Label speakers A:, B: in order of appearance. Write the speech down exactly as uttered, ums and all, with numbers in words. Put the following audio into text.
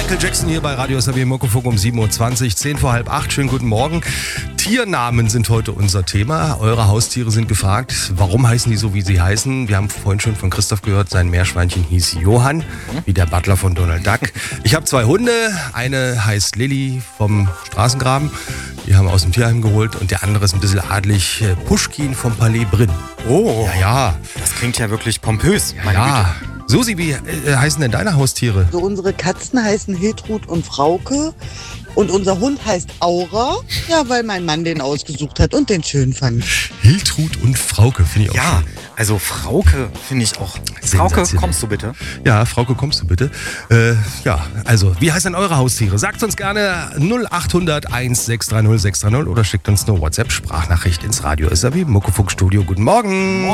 A: Michael Jackson hier bei Radio S R W Muckefuck um sieben Uhr zwanzig, zehn vor halb acht. Schönen guten Morgen. Tiernamen sind heute unser Thema. Eure Haustiere sind gefragt. Warum heißen die so, wie sie heißen? Wir haben vorhin schon von Christoph gehört, sein Meerschweinchen hieß Johann, wie der Butler von Donald Duck. Ich habe zwei Hunde. Eine heißt Lilly vom Straßengraben. Die haben wir aus dem Tierheim geholt. Und der andere ist ein bisschen adlig. Puschkin vom Palais Brinn.
B: Oh,
A: ja, ja.
B: Das klingt ja wirklich pompös.
A: Ja, ja. Susi, wie äh, heißen denn deine Haustiere?
C: So, unsere Katzen heißen Hiltrud und Frauke. Und unser Hund heißt Aura. Ja, weil mein Mann den ausgesucht hat und den schön fand.
A: Hiltrud und Frauke, finde ich auch
B: Ja,
A: schön.
B: also Frauke finde ich auch. Frauke, kommst du bitte?
A: Ja, Frauke, kommst du bitte? Äh, ja, also, wie heißen denn eure Haustiere? Sagt uns gerne null acht hundert eins sechs drei null sechs drei null oder schickt uns eine WhatsApp-Sprachnachricht ins Radio S R W Muckefuck Studio. Guten Morgen.